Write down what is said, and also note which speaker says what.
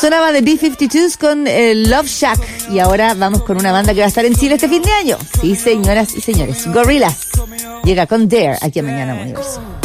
Speaker 1: Sonaba de B-52s con Love Shack. Y ahora vamos con una banda que va a estar en Chile este fin de año. Sí, señoras y señores. Gorillaz llega con Dare aquí a Mañana Universo.